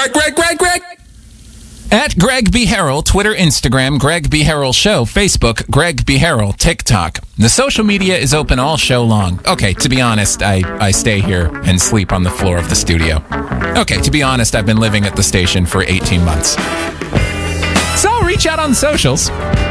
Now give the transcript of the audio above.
Greg. At Greg B. Harrell, Twitter, Instagram, Greg B. Harrell Show, Facebook, Greg B. Harrell, TikTok. The social media is open all show long. Okay, to be honest, I stay here and sleep on the floor of the studio. Okay, to be honest, I've been living at the station for 18 months. So reach out on the socials.